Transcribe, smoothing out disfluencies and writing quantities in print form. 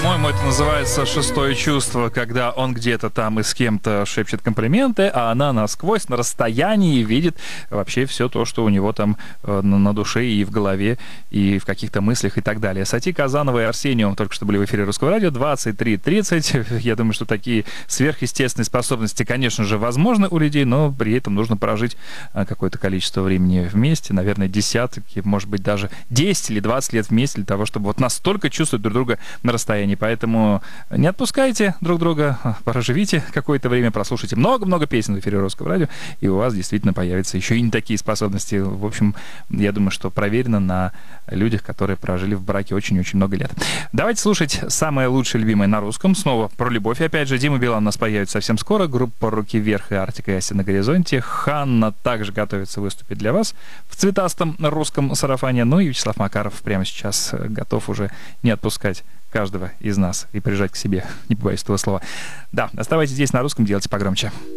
По-моему, это называется «Шестое чувство», когда он где-то там и с кем-то шепчет комплименты, а она насквозь, на расстоянии видит вообще все то, что у него там на душе и в голове, и в каких-то мыслях и так далее. Сати Казанова и Арсениум только что были в эфире Русского радио, 23:30. Я думаю, что такие сверхъестественные способности, конечно же, возможны у людей, но при этом нужно прожить какое-то количество времени вместе, наверное, десятки, может быть, даже 10 или 20 лет вместе для того, чтобы вот настолько чувствовать друг друга на расстоянии. Поэтому не отпускайте друг друга, проживите какое-то время, прослушайте много-много песен в эфире Русского радио, и у вас действительно появятся еще и не такие способности. В общем, я думаю, что проверено на людях, которые прожили в браке очень-очень много лет. Давайте слушать самое лучшее, любимое на русском. Снова про любовь. Опять же, Дима Билан у нас появится совсем скоро. Группа «Руки вверх» и «Артик и Асти на горизонте». Ханна также готовится выступить для вас в цветастом русском сарафане. Ну и Вячеслав Макаров прямо сейчас готов уже не отпускать каждого из нас и прижать к себе, не побоюсь этого слова. Да, оставайтесь здесь на русском, делайте погромче.